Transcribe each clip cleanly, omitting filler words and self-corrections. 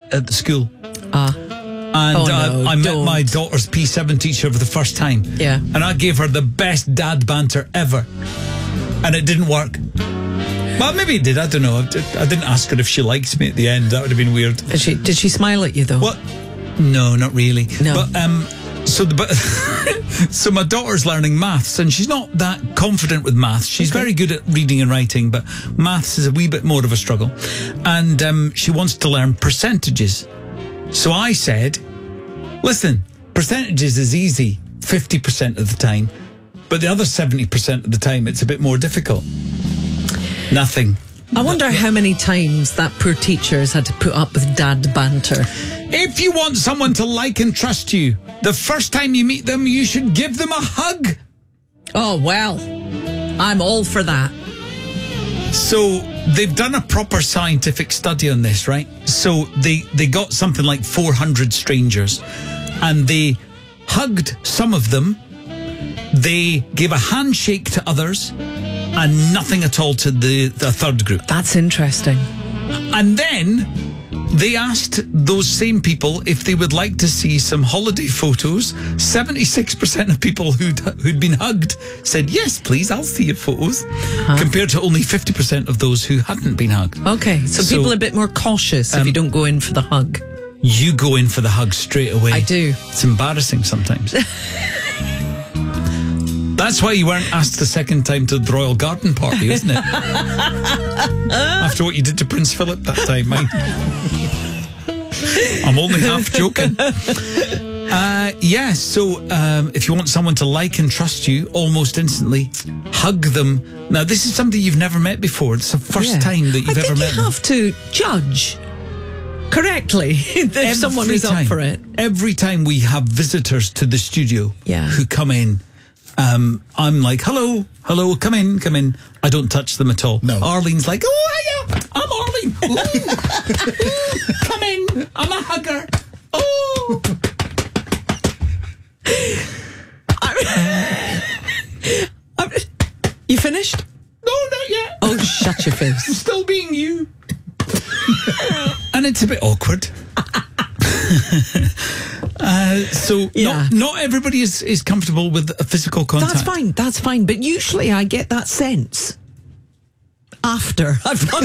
at the school. And I met my daughter's P7 teacher for the first time. Yeah. And I gave her the best dad banter ever. And it didn't work. Well, maybe it did. I don't know. I didn't ask her if she likes me at the end. That would have been weird. Did she smile at you, though? What? No, not really. No. But, so my daughter's learning maths, and she's not that confident with maths. She's very good at reading and writing, but maths is a wee bit more of a struggle. And she wants to learn percentages. So I said, listen, percentages is easy 50% of the time, but the other 70% of the time it's a bit more difficult. Nothing. I wonder how many times that poor teacher has had to put up with dad banter. If you want someone to like and trust you, the first time you meet them, you should give them a hug. Oh, well, I'm all for that. So they've done a proper scientific study on this, right? So they got something like 400 strangers, and they hugged some of them. They gave a handshake to others, and nothing at all to the third group. That's interesting. And then they asked those same people if they would like to see some holiday photos. 76% of people who'd been hugged said, yes, please, I'll see your photos, compared to only 50% of those who hadn't been hugged. Okay, so people are a bit more cautious if you don't go in for the hug. You go in for the hug straight away. I do. It's embarrassing sometimes. That's why you weren't asked the second time to the Royal Garden Party, isn't it? After what you did to Prince Philip that time, mate. I'm only half joking. So if you want someone to like and trust you almost instantly, hug them. Now, this is somebody you've never met before. It's the first time that you've ever met them. You have to judge correctly if someone is up for it. Every time we have visitors to the studio who come in, I'm like, hello, come in. I don't touch them at all. No. Arlene's like, oh, hiya, I'm Arlene. Ooh, come in, I'm a hugger. Oh. You finished? No, not yet. Oh, shut your face. I'm still being you. And it's a bit awkward. Not everybody is comfortable with a physical contact. That's fine. But usually I get that sense after I've done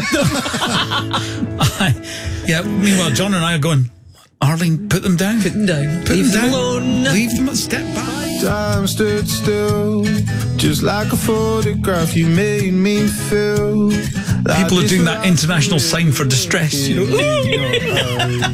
them. Meanwhile, John and I are going, Arlene, put them down. Put them down. Leave them alone. Leave them, step back. Time stood still, just like a photograph you made me feel. People are doing that international sign for distress, you know.